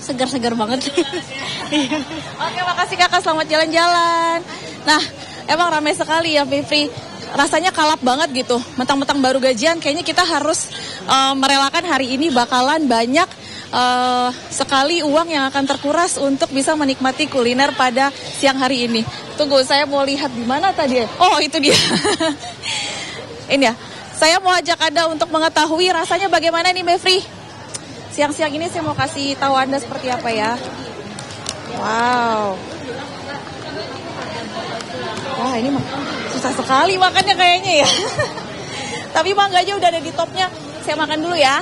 segar-segar banget. Oke, makasih kakak, selamat jalan-jalan. Nah, emang ramai sekali ya Mevri. Rasanya kalap banget gitu. Mentang-mentang baru gajian, kayaknya kita harus merelakan hari ini bakalan banyak sekali uang yang akan terkuras untuk bisa menikmati kuliner pada siang hari ini. Tunggu, saya mau lihat di mana tadi. Oh, itu dia. Ini ya. Saya mau ajak Anda untuk mengetahui rasanya bagaimana nih Mevri. Siang-siang ini saya mau kasih tahu Anda seperti apa ya. Wow. Wah, ini susah sekali makannya kayaknya ya. Tapi mangganya udah ada di topnya. Saya makan dulu ya.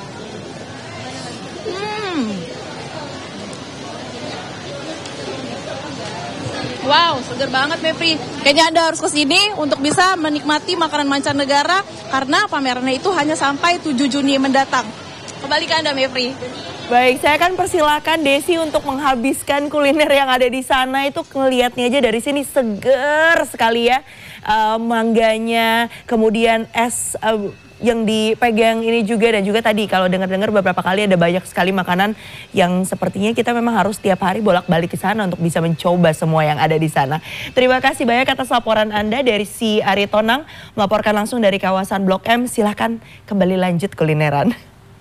Wow, seger banget Mevri. Kayaknya Anda harus kesini untuk bisa menikmati makanan mancanegara karena pamerannya itu hanya sampai 7 Juni mendatang. Kembali ke Anda Mevri. Baik, saya akan persilakan Desi untuk menghabiskan kuliner yang ada di sana. Itu ngelihatnya aja dari sini seger sekali ya. Mangganya, kemudian es yang dipegang ini juga, dan juga tadi kalau dengar-dengar beberapa kali ada banyak sekali makanan yang sepertinya kita memang harus tiap hari bolak-balik ke sana untuk bisa mencoba semua yang ada di sana. Terima kasih banyak atas laporan Anda dari si Aritonang, melaporkan langsung dari kawasan Blok M. Silahkan kembali lanjut kulineran.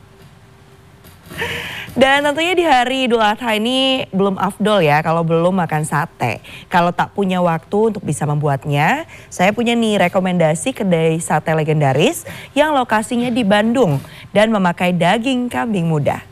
Dan tentunya di hari Idul Adha ini belum afdol ya kalau belum makan sate. Kalau tak punya waktu untuk bisa membuatnya, saya punya nih rekomendasi kedai sate legendaris yang lokasinya di Bandung dan memakai daging kambing muda.